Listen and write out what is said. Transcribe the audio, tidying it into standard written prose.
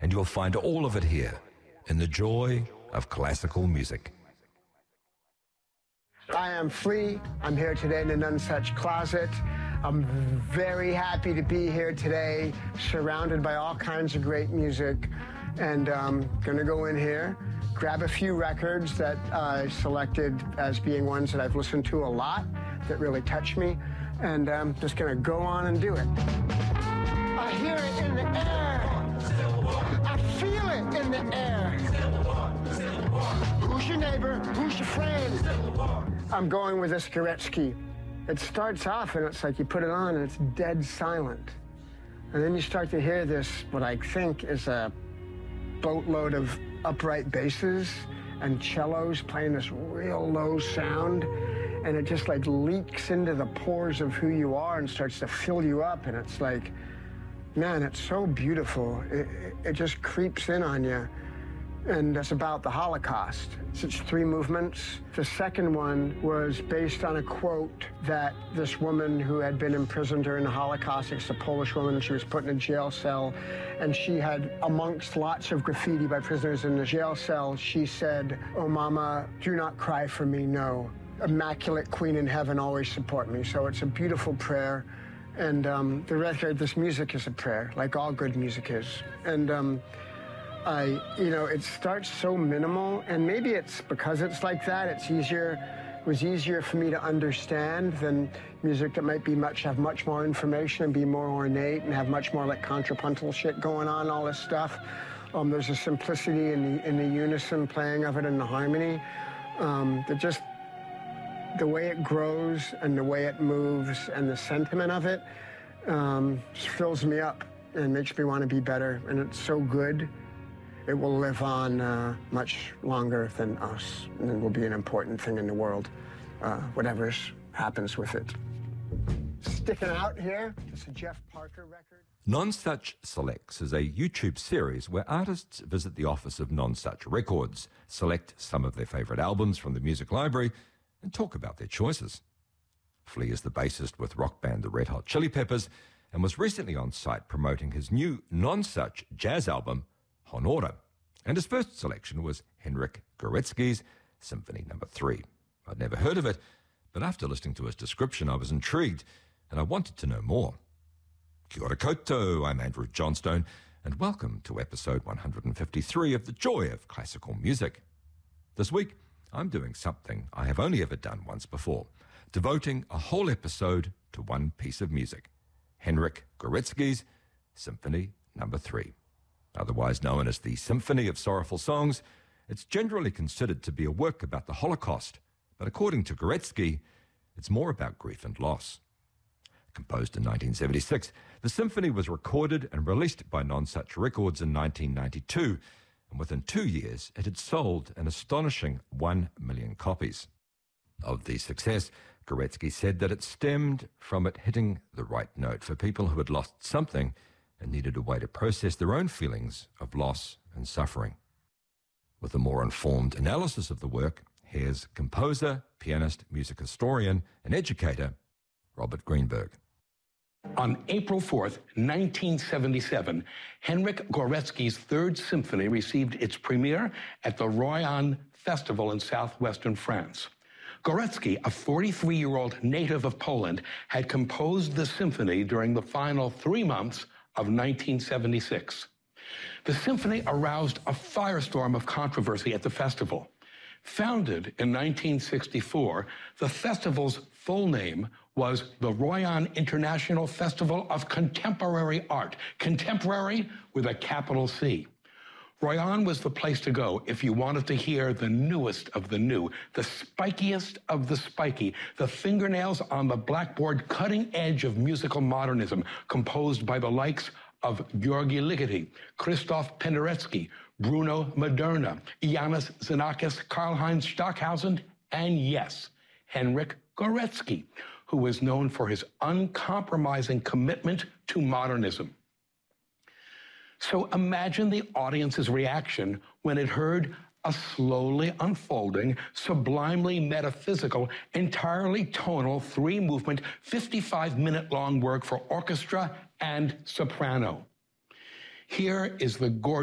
and you'll find all of it here in the joy of classical music. Hi, I'm Flea. I'm here today in the Nonesuch Closet. I'm very happy to be here today, surrounded by all kinds of great music. And I'm going to go in here, grab a few records that I selected as being ones that I've listened to a lot, that really touch me, and I'm just going to go on and do it. I hear it in the air. I feel it in the air. Who's your neighbor? Who's your friend? I'm going with this Gorecki. It starts off and it's like you put it on and it's dead silent. And then you start to hear this, what I think is a boatload of upright basses and cellos playing this real low sound. And it just like leaks into the pores of who you are and starts to fill you up. And it's like, man, it's so beautiful. It just creeps in on you. And it's about the Holocaust. It's 3 movements. The second one was based on a quote that this woman who had been imprisoned during the Holocaust, it's a Polish woman, she was put in a jail cell, and she had, amongst lots of graffiti by prisoners in the jail cell, she said, "Oh, mama, do not cry for me, no. Immaculate Queen in heaven, always support me." So it's a beautiful prayer. And the record, this music is a prayer, like all good music is. And it starts so minimal, and maybe it's because it's like that, it was easier for me to understand than music that might be have much more information and be more ornate and have much more like contrapuntal shit going on, all this stuff. There's a simplicity in the unison playing of it and the harmony that just, the way it grows and the way it moves and the sentiment of it just fills me up and makes me want to be better, and it's so good. It will live on much longer than us, and it will be an important thing in the world, whatever happens with it. Sticking out here, it's a Jeff Parker record. Nonesuch Selects is a YouTube series where artists visit the office of Nonesuch Records, select some of their favorite albums from the music library, and talk about their choices. Flea is the bassist with rock band The Red Hot Chili Peppers and was recently on site promoting his new Nonesuch jazz album, Honora. And his first selection was Henryk Gorecki's Symphony No. 3. I'd never heard of it, but after listening to his description, I was intrigued, and I wanted to know more. Kia ora koutou, I'm Andrew Johnstone, and welcome to episode 153 of The Joy of Classical Music. This week, I'm doing something I have only ever done once before, devoting a whole episode to one piece of music, Henryk Gorecki's Symphony No. 3. Otherwise known as the Symphony of Sorrowful Songs, it's generally considered to be a work about the Holocaust, but according to Gorecki, it's more about grief and loss. Composed in 1976, the symphony was recorded and released by Nonesuch Records in 1992, and within 2 years, it had sold an astonishing 1 million copies. Of the success, Gorecki said that it stemmed from it hitting the right note for people who had lost something and needed a way to process their own feelings of loss and suffering. With a more informed analysis of the work, here's composer, pianist, music historian, and educator, Robert Greenberg. On April 4th, 1977, Henryk Gorecki's Third Symphony received its premiere at the Royan Festival in southwestern France. Gorecki, a 43-year-old native of Poland, had composed the symphony during the final 3 months of 1976. The symphony aroused a firestorm of controversy at the festival. Founded in 1964, the festival's full name was the Royan International Festival of Contemporary Art, contemporary with a capital C. Royan was the place to go if you wanted to hear the newest of the new, the spikiest of the spiky, the fingernails on the blackboard cutting edge of musical modernism, composed by the likes of György Ligeti, Krzysztof Penderecki, Bruno Maderna, János Xenakis, Karlheinz Stockhausen, and yes, Henryk Gorecki, who was known for his uncompromising commitment to modernism. So imagine the audience's reaction when it heard a slowly unfolding, sublimely metaphysical, entirely tonal, 3-movement, 55-minute-long work for orchestra and soprano. Here is the gorgeous